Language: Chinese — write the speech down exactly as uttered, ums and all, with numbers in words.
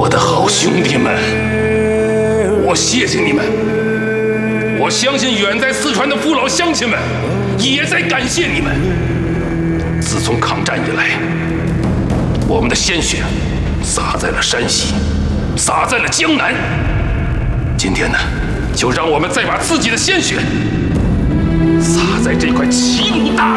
我的好兄弟们，我谢谢你们。我相信远在四川的父老乡亲们也在感谢你们。自从抗战以来，我们的鲜血洒在了山西，洒在了江南。今天呢，就让我们再把自己的鲜血洒在这块齐鲁大